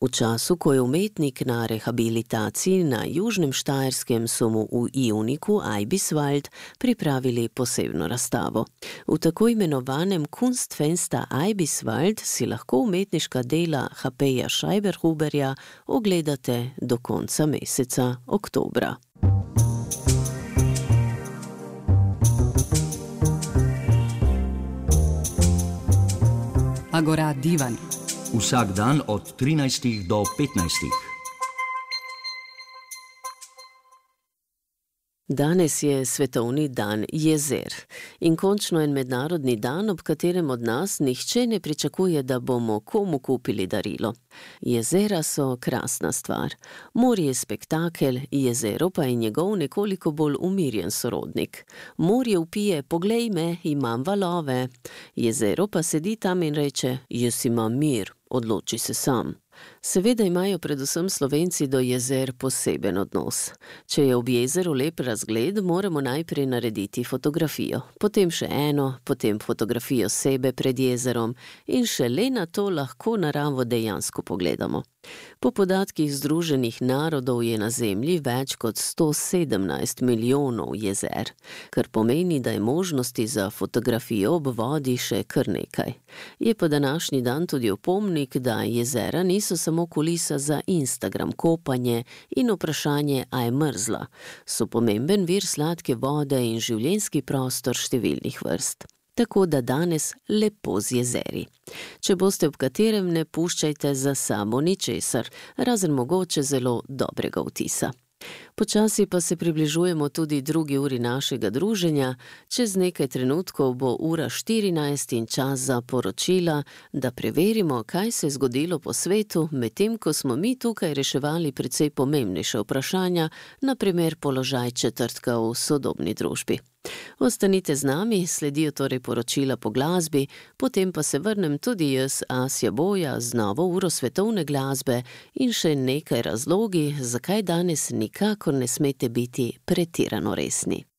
V času, ko je umetnik na rehabilitaciji na Južnem Štajerskem, so mu v Ioniku Eibiswald pripravili posebno razstavo. V tako imenovanem Kunstfenster Eibiswald si lahko umetniška dela H.P. Scheiberhuberja ogledate do konca meseca oktobra. Agora Divan. Vsak dan od 13 do 15. Danes je svetovni dan jezer in končno en mednarodni dan, ob katerem od nas nihče ne pričakuje, da bomo komu kupili darilo. Jezera so krasna stvar. Morje je spektakel, jezero pa je njegov nekoliko bolj umirjen sorodnik. Morje vpije: poglej me, imam valove. Jezero pa sedi tam in reče: jaz imam mir, odloči se sam. Seveda imajo predvsem Slovenci do jezer poseben odnos. Če je ob jezeru lep razgled, moramo najprej narediti fotografijo, potem še eno, potem fotografijo sebe pred jezerom in šele na to lahko naravo dejansko pogledamo. Po podatkih Združenih narodov je na Zemlji več kot 117 milijonov jezer, kar pomeni, da je možnosti za fotografijo ob vodi še kar nekaj. Je pa današnji dan tudi opomnik, da jezera niso samo kulisa za Instagram kopanje in vprašanje, a je mrzla. So pomemben vir sladke vode in življenjski prostor številnih vrst. Tako da danes lepo z jezeri. Če boste ob katerem, ne puščajte za sabo ničesar, razen mogoče zelo dobrega vtisa. Počasi pa se približujemo tudi drugi uri našega druženja. Čez nekaj trenutkov bo ura 14 in čas za poročila, da preverimo, kaj se je zgodilo po svetu, medtem ko smo mi tukaj reševali precej pomembnejše vprašanja, na primer položaj četrtka v sodobni družbi. Ostanite z nami, sledijo torej poročila po glasbi, potem pa se vrnem tudi jaz, Asja Boja, z novo uro svetovne glasbe in še nekaj razlogi, zakaj danes nikakor ne smete biti pretirano resni.